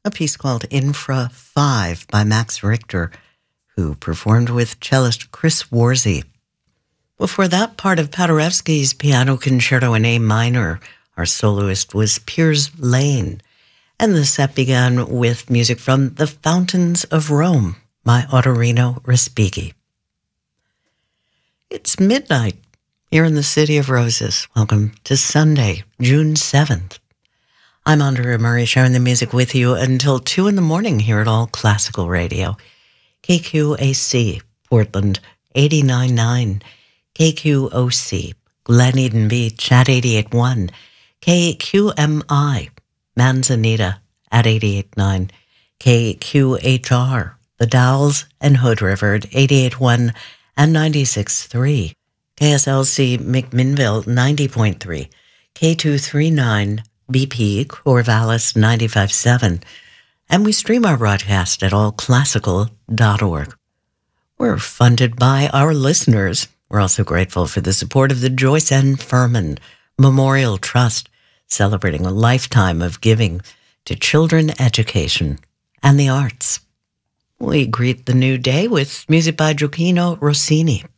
a piece called Infra 5 by Max Richter, who performed with cellist Chris Warzy. Before that, part of Paderewski's Piano Concerto in A minor. Our soloist was Piers Lane. And the set began with music from The Fountains of Rome by Ottorino Respighi. It's midnight here in the City of Roses. Welcome to Sunday, June 7th. I'm Andrea Murray, sharing the music with you until 2 in the morning here at All Classical Radio. KQAC, Portland, 89.9. KQOC, Glen Eden Beach at 88.1. KQMI, Manzanita at 88.9. KQHR, The Dalles and Hood River at 88.1 and 96.3. KSLC McMinnville 90.3. K239 BP Corvallis 95.7. And we stream our broadcast at allclassical.org. We're funded by our listeners. We're also grateful for the support of the Joyce N. Furman Memorial Trust, celebrating a lifetime of giving to children education and the arts. We greet the new day with music by Gioacchino Rossini.